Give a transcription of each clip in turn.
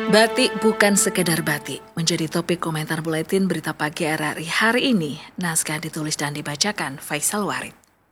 Batik bukan sekedar batik, menjadi topik komentar buletin berita pagi RRI hari ini. Naskah ditulis dan dibacakan Faisal Warid.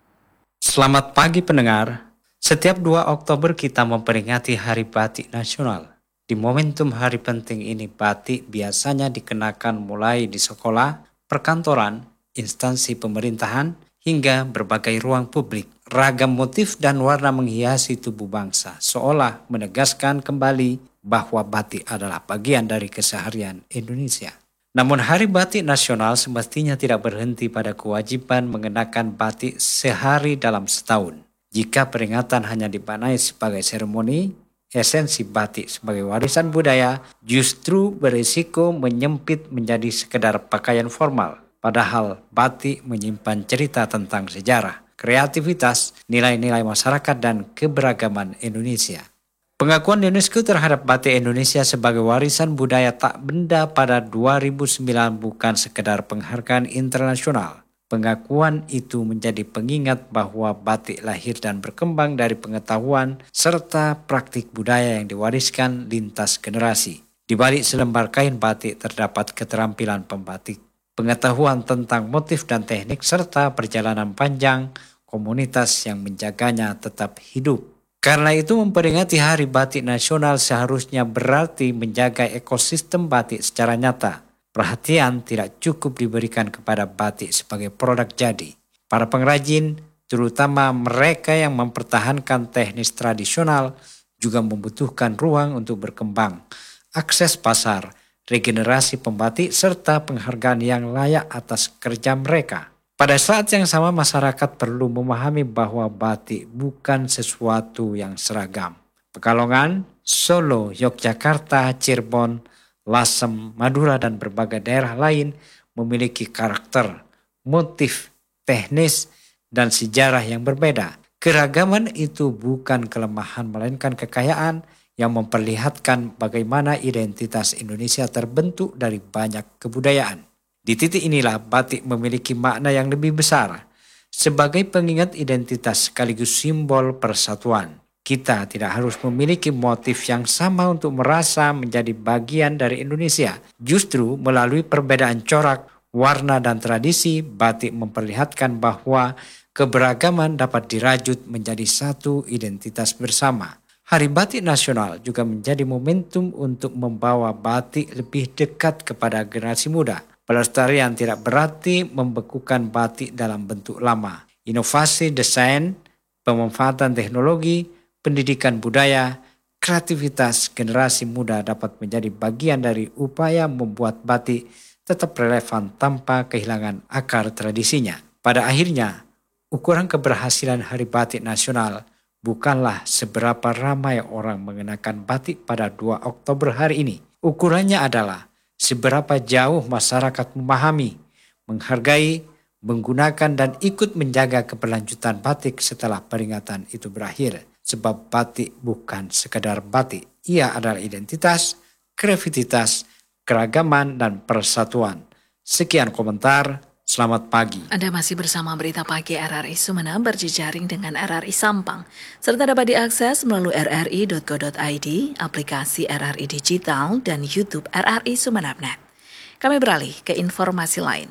Selamat pagi pendengar. Setiap 2 Oktober kita memperingati Hari Batik Nasional. Di momentum hari penting ini, batik biasanya dikenakan mulai di sekolah, perkantoran, instansi pemerintahan, hingga berbagai ruang publik. Ragam motif dan warna menghiasi tubuh bangsa, seolah menegaskan kembali bahwa batik adalah bagian dari keseharian Indonesia. Namun Hari Batik Nasional semestinya tidak berhenti pada kewajiban mengenakan batik sehari dalam setahun. Jika peringatan hanya dimaknai sebagai seremoni, esensi batik sebagai warisan budaya justru berisiko menyempit menjadi sekedar pakaian formal. Padahal batik menyimpan cerita tentang sejarah, kreativitas, nilai-nilai masyarakat dan keberagaman Indonesia. Pengakuan UNESCO terhadap batik Indonesia sebagai warisan budaya tak benda pada 2009 bukan sekedar penghargaan internasional. Pengakuan itu menjadi pengingat bahwa batik lahir dan berkembang dari pengetahuan serta praktik budaya yang diwariskan lintas generasi. Di balik selembar kain batik terdapat keterampilan pembatik, pengetahuan tentang motif dan teknik serta perjalanan panjang komunitas yang menjaganya tetap hidup. Karena itu memperingati Hari Batik Nasional seharusnya berarti menjaga ekosistem batik secara nyata. Perhatian tidak cukup diberikan kepada batik sebagai produk jadi. Para pengrajin, terutama mereka yang mempertahankan teknis tradisional, juga membutuhkan ruang untuk berkembang, akses pasar, regenerasi pembatik, serta penghargaan yang layak atas kerja mereka. Pada saat yang sama masyarakat perlu memahami bahwa batik bukan sesuatu yang seragam. Pekalongan, Solo, Yogyakarta, Cirebon, Lasem, Madura dan berbagai daerah lain memiliki karakter, motif, teknis, dan sejarah yang berbeda. Keragaman itu bukan kelemahan melainkan kekayaan yang memperlihatkan bagaimana identitas Indonesia terbentuk dari banyak kebudayaan. Di titik inilah batik memiliki makna yang lebih besar. Sebagai pengingat identitas sekaligus simbol persatuan, kita tidak harus memiliki motif yang sama untuk merasa menjadi bagian dari Indonesia. Justru melalui perbedaan corak, warna dan tradisi, batik memperlihatkan bahwa keberagaman dapat dirajut menjadi satu identitas bersama. Hari Batik Nasional juga menjadi momentum untuk membawa batik lebih dekat kepada generasi muda. Pelestarian tidak berarti membekukan batik dalam bentuk lama. Inovasi desain, pemanfaatan teknologi, pendidikan budaya, kreativitas generasi muda dapat menjadi bagian dari upaya membuat batik tetap relevan tanpa kehilangan akar tradisinya. Pada akhirnya, ukuran keberhasilan Hari Batik Nasional bukanlah seberapa ramai orang mengenakan batik pada 2 Oktober hari ini. Ukurannya adalah seberapa jauh masyarakat memahami, menghargai, menggunakan dan ikut menjaga keberlanjutan batik setelah peringatan itu berakhir. Sebab batik bukan sekadar batik, ia adalah identitas, kreativitas, keragaman dan persatuan. Sekian komentar, selamat pagi. Anda masih bersama Berita Pagi RRI Sumeneb berjejaring dengan RRI Sampang, serta dapat diakses melalui rri.co.id, aplikasi RRI Digital, dan YouTube RRI Sumeneb.net. Kami beralih ke informasi lain.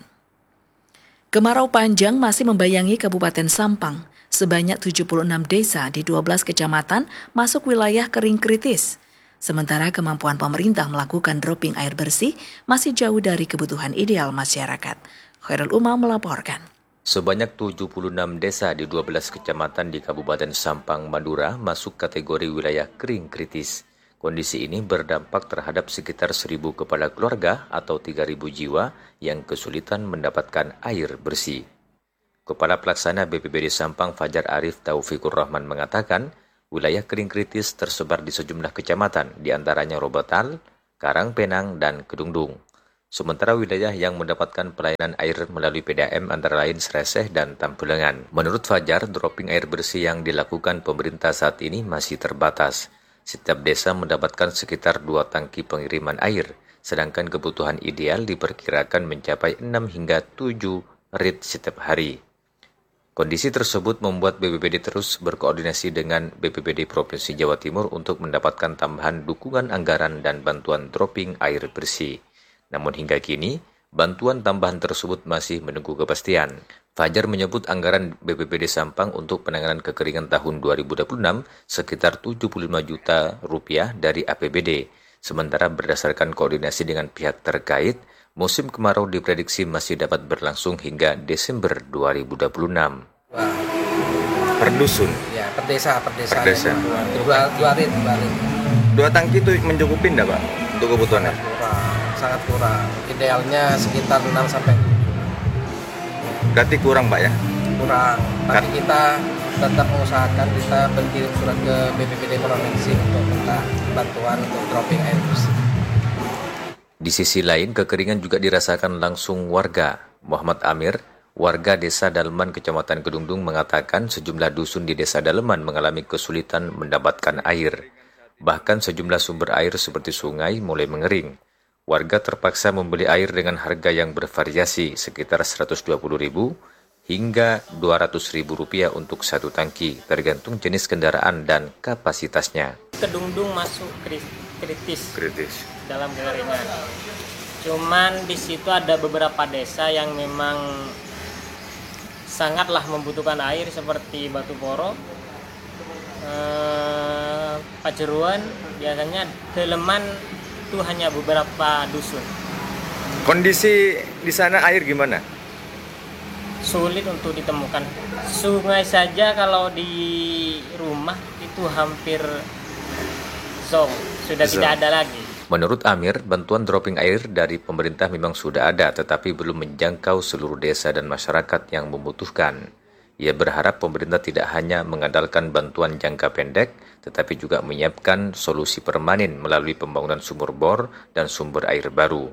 Kemarau panjang masih membayangi Kabupaten Sampang. Sebanyak 76 desa di 12 kecamatan masuk wilayah kering kritis. Sementara kemampuan pemerintah melakukan dropping air bersih masih jauh dari kebutuhan ideal masyarakat. Khairul Umam melaporkan. Sebanyak 76 desa di 12 kecamatan di Kabupaten Sampang, Madura masuk kategori wilayah kering kritis. Kondisi ini berdampak terhadap sekitar 1.000 kepala keluarga atau 3.000 jiwa yang kesulitan mendapatkan air bersih. Kepala Pelaksana BPBD Sampang Fajar Arif Taufikur Rahman mengatakan, wilayah kering kritis tersebar di sejumlah kecamatan, di antaranya Robatal, Karangpenang, dan Kedungdung. Sementara wilayah yang mendapatkan pelayanan air melalui PDAM antara lain Sreseh dan Tampulengan. Menurut Fajar, dropping air bersih yang dilakukan pemerintah saat ini masih terbatas. Setiap desa mendapatkan sekitar 2 tangki pengiriman air, sedangkan kebutuhan ideal diperkirakan mencapai 6 hingga 7 rit setiap hari. Kondisi tersebut membuat BPBD terus berkoordinasi dengan BPBD Provinsi Jawa Timur untuk mendapatkan tambahan dukungan anggaran dan bantuan dropping air bersih. Namun hingga kini, bantuan tambahan tersebut masih menunggu kepastian. Fajar menyebut anggaran BPBD Sampang untuk penanganan kekeringan tahun 2026 sekitar 75 juta rupiah dari APBD. Sementara berdasarkan koordinasi dengan pihak terkait, musim kemarau diprediksi masih dapat berlangsung hingga Desember 2026. Per dusun? Ya, per desa. Dua rit. 2 tangki itu mencukupin enggak, Pak? Untuk kebutuhannya? Sangat kurang. Idealnya sekitar 6-7. Berarti kurang, Pak ya? Kurang. Tapi kita tetap mengusahakan, kita berkirim surat ke BPBD Provinsi untuk minta bantuan untuk dropping air bersih. Di sisi lain, kekeringan juga dirasakan langsung warga. Muhammad Amir, warga Desa Daleman, Kecamatan Kedungdung, mengatakan sejumlah dusun di Desa Daleman mengalami kesulitan mendapatkan air. Bahkan sejumlah sumber air seperti sungai mulai mengering. Warga terpaksa membeli air dengan harga yang bervariasi, sekitar Rp120.000 hingga Rp200.000 untuk satu tangki, tergantung jenis kendaraan dan kapasitasnya. Kedungdung masuk kritis dalam kekeringan. Cuman di situ ada beberapa desa yang memang sangatlah membutuhkan air seperti Batu Poro, Pajeruan, biasanya Daleman itu hanya beberapa dusun. Kondisi di sana air gimana? Sulit untuk ditemukan. Sungai saja kalau di rumah itu hampir sudah tidak ada lagi. Menurut Amir, bantuan dropping air dari pemerintah memang sudah ada, tetapi belum menjangkau seluruh desa dan masyarakat yang membutuhkan. Ia berharap pemerintah tidak hanya mengandalkan bantuan jangka pendek, tetapi juga menyiapkan solusi permanen melalui pembangunan sumur bor dan sumber air baru.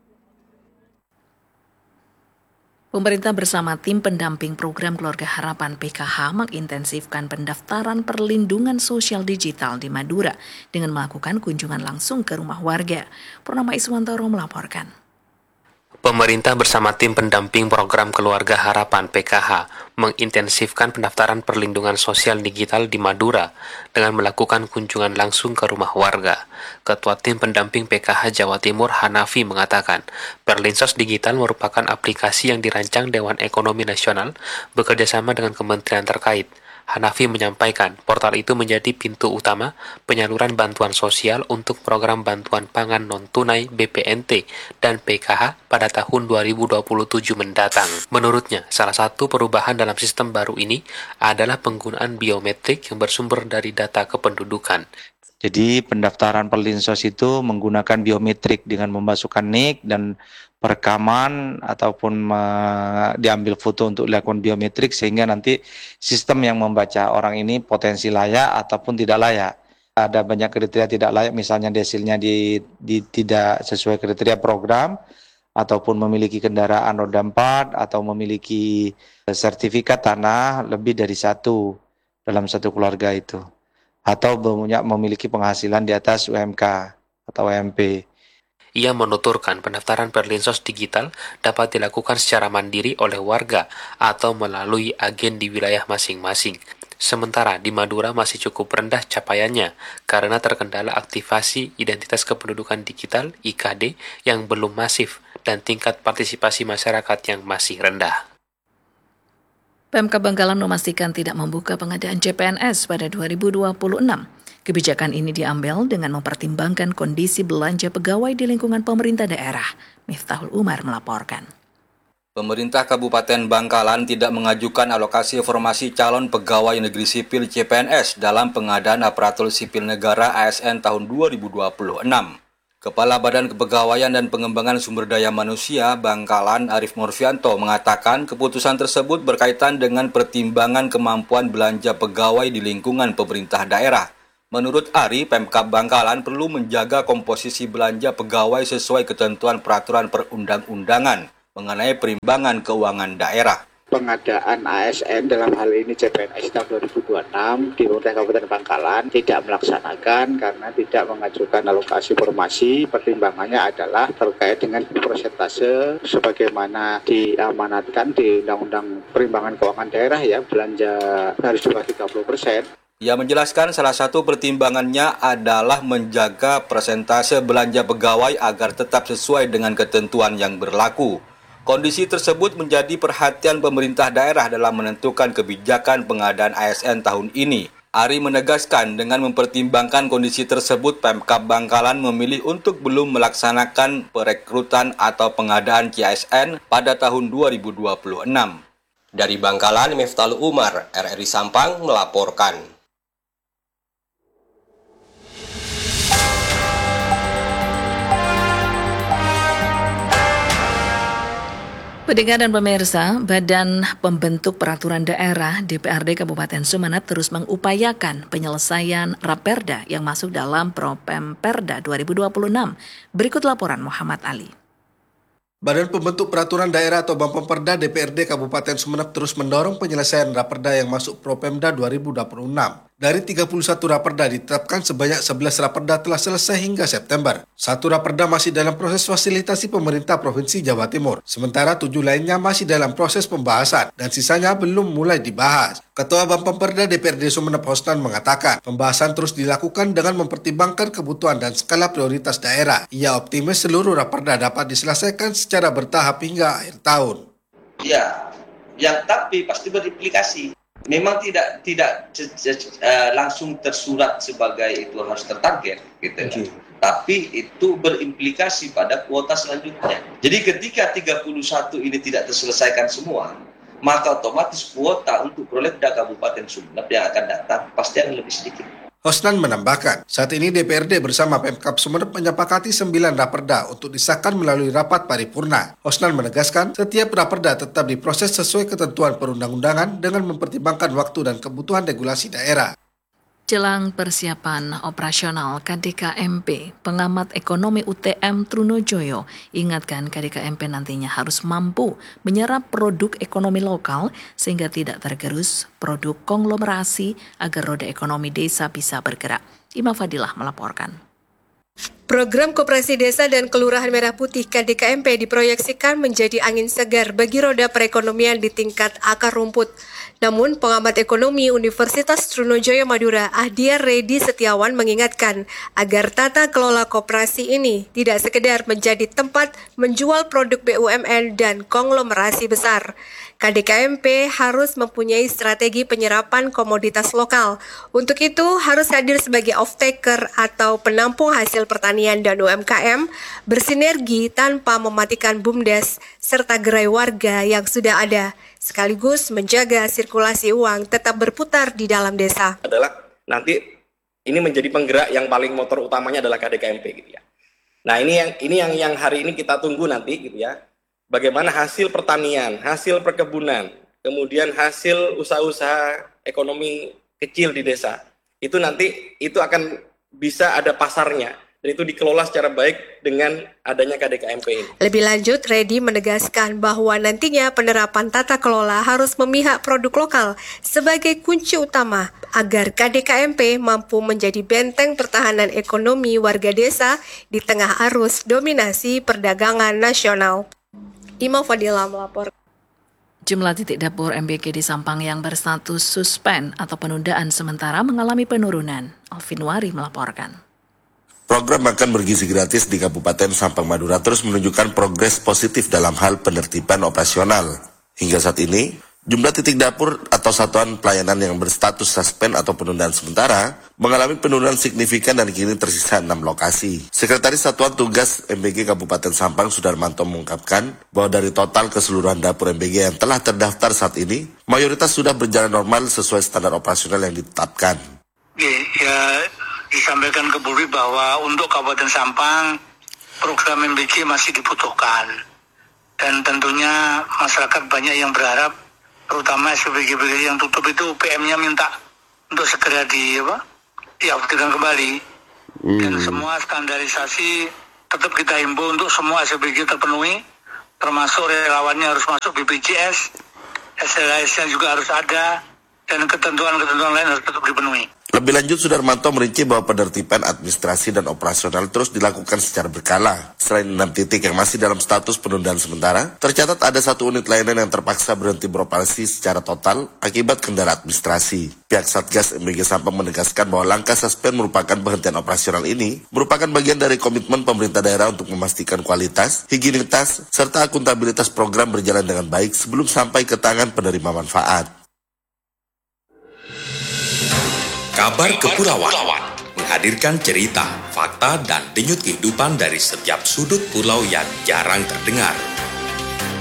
Pemerintah bersama tim pendamping program Keluarga Harapan PKH mengintensifkan pendaftaran perlindungan sosial digital di Madura dengan melakukan kunjungan langsung ke rumah warga. Purnama Iswantoro melaporkan. Pemerintah bersama tim pendamping program Keluarga Harapan PKH mengintensifkan pendaftaran perlindungan sosial digital di Madura dengan melakukan kunjungan langsung ke rumah warga. Ketua tim pendamping PKH Jawa Timur Hanafi mengatakan, Perlinsos Digital merupakan aplikasi yang dirancang Dewan Ekonomi Nasional bekerjasama dengan kementerian terkait. Hanafi menyampaikan, portal itu menjadi pintu utama penyaluran bantuan sosial untuk program bantuan pangan non-tunai BPNT dan PKH pada tahun 2027 mendatang. Menurutnya, salah satu perubahan dalam sistem baru ini adalah penggunaan biometrik yang bersumber dari data kependudukan. Jadi pendaftaran Perlinsos itu menggunakan biometrik dengan memasukkan NIK dan perekaman ataupun diambil foto untuk dilakukan biometrik sehingga nanti sistem yang membaca orang ini potensi layak ataupun tidak layak. Ada banyak kriteria tidak layak, misalnya desilnya tidak sesuai kriteria program ataupun memiliki kendaraan roda 4 atau memiliki sertifikat tanah lebih dari satu dalam satu keluarga itu. Atau memiliki penghasilan di atas UMK atau UMP. Ia menuturkan pendaftaran Perlinsos Digital dapat dilakukan secara mandiri oleh warga atau melalui agen di wilayah masing-masing. Sementara di Madura masih cukup rendah capaiannya karena terkendala aktivasi identitas kependudukan digital (IKD) yang belum masif dan tingkat partisipasi masyarakat yang masih rendah. Pemkab Bangkalan memastikan tidak membuka pengadaan CPNS pada 2026. Kebijakan ini diambil dengan mempertimbangkan kondisi belanja pegawai di lingkungan pemerintah daerah. Miftahul Umar melaporkan. Pemerintah Kabupaten Bangkalan tidak mengajukan alokasi formasi calon pegawai negeri sipil CPNS dalam pengadaan aparatur sipil negara ASN tahun 2026. Kepala Badan Kepegawaian dan Pengembangan Sumber Daya Manusia Bangkalan Arif Murfianto mengatakan keputusan tersebut berkaitan dengan pertimbangan kemampuan belanja pegawai di lingkungan pemerintah daerah. Menurut Ari, Pemkab Bangkalan perlu menjaga komposisi belanja pegawai sesuai ketentuan peraturan perundang-undangan mengenai perimbangan keuangan daerah. pengadaan ASN dalam hal ini CPNS tahun 2026 di pemerintah Kabupaten Bangkalan tidak melaksanakan karena tidak mengajukan alokasi formasi. Pertimbangannya adalah terkait dengan persentase sebagaimana diamanatkan di Undang-Undang Perimbangan Keuangan Daerah ya, belanja harus juga 30%. Ia menjelaskan salah satu pertimbangannya adalah menjaga persentase belanja pegawai agar tetap sesuai dengan ketentuan yang berlaku. Kondisi tersebut menjadi perhatian pemerintah daerah dalam menentukan kebijakan pengadaan ASN tahun ini. Ari menegaskan dengan mempertimbangkan kondisi tersebut, Pemkab Bangkalan memilih untuk belum melaksanakan perekrutan atau pengadaan CASN pada tahun 2026. Dari Bangkalan, Miftalu Umar, RRI Sampang melaporkan. Pendengar dan pemirsa, Badan Pembentuk Peraturan Daerah DPRD Kabupaten Sumeneb terus mengupayakan penyelesaian Raperda yang masuk dalam Propemperda 2026. Berikut laporan Muhammad Ali. Badan Pembentuk Peraturan Daerah atau Bapemperda DPRD Kabupaten Sumeneb terus mendorong penyelesaian Raperda yang masuk Propemda 2026. Dari 31 Raperda ditetapkan sebanyak 11 Raperda telah selesai hingga September. 1 Raperda masih dalam proses fasilitasi pemerintah Provinsi Jawa Timur. Sementara 7 lainnya masih dalam proses pembahasan dan sisanya belum mulai dibahas. Ketua Bapemperda DPRD Sumeneb Hosnan mengatakan, pembahasan terus dilakukan dengan mempertimbangkan kebutuhan dan skala prioritas daerah. Ia optimis seluruh Raperda dapat diselesaikan secara bertahap hingga akhir tahun. Ya, yang tapi pasti berimplikasi. Memang tidak langsung tersurat sebagai itu harus tertarget, gitu. Tapi itu berimplikasi pada kuota selanjutnya. Jadi ketika 31 ini tidak terselesaikan semua, maka otomatis kuota untuk Prolegda Kabupaten Sumeneb yang akan datang pasti akan lebih sedikit. Hosnan menambahkan, saat ini DPRD bersama Pemkab Sumeneb menyepakati 9 Raperda untuk disahkan melalui rapat paripurna. Hosnan menegaskan, setiap Raperda tetap diproses sesuai ketentuan perundang-undangan dengan mempertimbangkan waktu dan kebutuhan regulasi daerah. Jelang persiapan operasional KDKMP, pengamat ekonomi UTM Trunojoyo ingatkan KDKMP nantinya harus mampu menyerap produk ekonomi lokal sehingga tidak tergerus produk konglomerasi agar roda ekonomi desa bisa bergerak. Imam Fadilah melaporkan. Program Koperasi Desa dan Kelurahan Merah Putih KDKMP diproyeksikan menjadi angin segar bagi roda perekonomian di tingkat akar rumput. Namun, pengamat ekonomi Universitas Trunojoyo Madura, Ahdiar Redi Setiawan mengingatkan agar tata kelola koperasi ini tidak sekedar menjadi tempat menjual produk BUMN dan konglomerasi besar. KDKMP harus mempunyai strategi penyerapan komoditas lokal. Untuk itu, harus hadir sebagai off-taker atau penampung hasil pertanian dan UMKM, bersinergi tanpa mematikan BUMDes serta gerai warga yang sudah ada, sekaligus menjaga sirkulasi uang tetap berputar di dalam desa. Adalah nanti ini menjadi penggerak yang paling motor utamanya adalah KDKMP gitu ya. Nah, ini yang hari ini kita tunggu nanti gitu ya. Bagaimana hasil pertanian, hasil perkebunan, kemudian hasil usaha-usaha ekonomi kecil di desa. Itu nanti itu akan bisa ada pasarnya. Dan itu dikelola secara baik dengan adanya KDKMP ini. Lebih lanjut, Redi menegaskan bahwa nantinya penerapan tata kelola harus memihak produk lokal sebagai kunci utama agar KDKMP mampu menjadi benteng pertahanan ekonomi warga desa di tengah arus dominasi perdagangan nasional. Imam Fadilah melapor. Jumlah titik dapur MBG di Sampang yang berstatus suspend atau penundaan sementara mengalami penurunan. Alvin Wari melaporkan. Program makan bergizi gratis di Kabupaten Sampang Madura terus menunjukkan progres positif dalam hal penertiban operasional. Hingga saat ini, jumlah titik dapur atau satuan pelayanan yang berstatus suspend atau penundaan sementara mengalami penurunan signifikan dan kini tersisa 6 lokasi. Sekretaris Satuan Tugas MBG Kabupaten Sampang Sudarmanto mengungkapkan bahwa dari total keseluruhan dapur MBG yang telah terdaftar saat ini, mayoritas sudah berjalan normal sesuai standar operasional yang ditetapkan. Disampaikan ke publik bahwa untuk Kabupaten Sampang program MBG masih dibutuhkan dan tentunya masyarakat banyak yang berharap, terutama SPBG yang tutup itu PM-nya minta untuk segera diaktifkan kembali dan semua standarisasi tetap kita himbau untuk semua SPBG terpenuhi, termasuk relawannya harus masuk BPJS SLAS-nya juga harus ada, dan ketentuan-ketentuan lain harus tetap dipenuhi. Lebih lanjut, Sudarmanto merinci bahwa penertiban administrasi dan operasional terus dilakukan secara berkala. Selain 6 titik yang masih dalam status penundaan sementara, tercatat ada 1 unit layanan yang terpaksa berhenti beroperasi secara total akibat kendala administrasi. Pihak Satgas MBG Sampang menegaskan bahwa langkah suspend merupakan penghentian operasional ini merupakan bagian dari komitmen pemerintah daerah untuk memastikan kualitas, higienitas, serta akuntabilitas program berjalan dengan baik sebelum sampai ke tangan penerima manfaat. Kabar Kepulauan menghadirkan cerita, fakta, dan denyut kehidupan dari setiap sudut pulau yang jarang terdengar.